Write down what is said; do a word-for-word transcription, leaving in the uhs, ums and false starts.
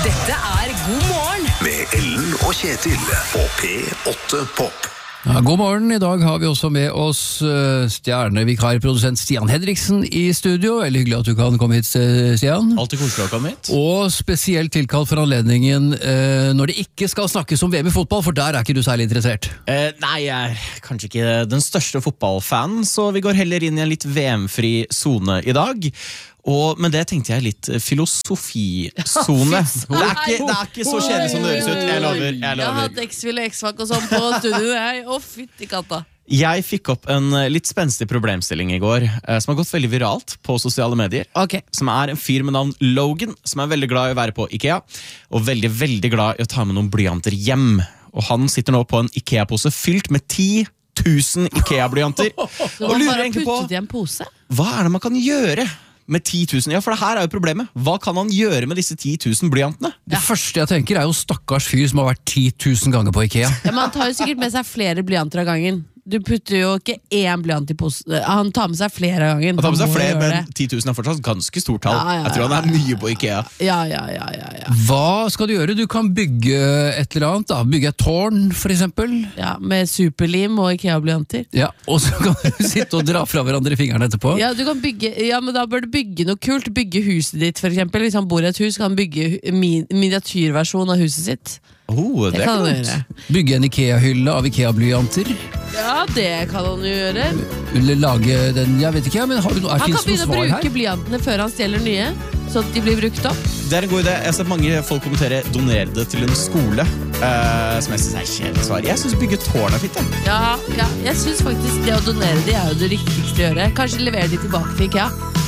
Dette er God morgen Med Ellen og Kjetil på P åtte Pop. Ja, god morgen, i dag har vi også med oss uh, stjernevikarprodusent Stian Hedriksen i studio. Veldig hyggelig at du kan komme hit, Stian. Alltid koselig å komme hit. Og spesielt tilkalt for anledningen uh, når det ikke skal snakkes om V M i fotball, for der er ikke du særlig interessert. Eh, nei, jeg er kanskje ikke den største fotballfanen, så vi går heller inn i en litt V M-fri zone i dag. Og, men det tenkte jeg litt filosofisone. Det, er ikke- det er ikke så kjedelig som det høres ut. Jeg lover, jeg Jeg har lover. hatt X-Fil og X-Fac og sånn på studio. Jeg. Å, fytti katta. Jeg fikk opp en litt spenstig problemstilling i går, eh, som har gått veldig viralt på sosiale medier. Ok. Som er en fyr med navn Logan, som er veldig glad i å være på IKEA, og veldig, veldig glad i å ta med noen blyanter hjem. Og han sitter nå på en IKEA-pose fylt med ti tusen IKEA-blyanter. Så Og man lurer bare egentlig på, puttet i en pose? hva er det man kan gjøre med ti tusen? Ja, for det her er jo problemet. Hva kan han gjøre med disse ti tusen blyantene? Det første jeg tenker er jo stakkars fyr som har vært ti tusen ganger på IKEA. Ja, men han tar jo sikkert med seg flere blyanter av gangen. Du putter jo ikke én blyant i posen. Han tar med seg flere av gangen. Han tar med seg må flere, gjøre men det. ti tusen er fortsatt ganske stort tall. Ja, ja, Jeg tror han er mye på IKEA. Ja, ja, ja, ja, ja. Hva skal du gjøre? Du kan bygge et eller annet, da. Bygge et tårn, for eksempel. ja med superlim og IKEA-blyanter. Ja, og så kan du sitte og dra fra hverandre fingrene etterpå. Ja, du kan bygge, ja, men da bør du bygge noe kult. Bygge huset ditt, for eksempel. Hvis han bor i et hus, kan han bygge min miniatyrversjon av huset sitt. Oh, det, Det er kan han kult. gjøre. Bygge en IKEA-hylle av IKEA-blyanter. Ja, det kan han jo gjøre. Eller lage den, jeg vet ikke, men har du noe, Han kan finnes det begynne å noe svar bruke her? blyantene før han stjeler nye, så at de blir brukt opp. Det er en god idé. Jeg har sett mange folk kommentere donere det til en skole, eh, som jeg synes er kjedelig svar. Jeg synes bygge tårn er fint. Jeg. Ja, ja, jeg synes faktisk det å donere de er jo det riktigste å gjøre. Kanskje levere de tilbake til IKEA.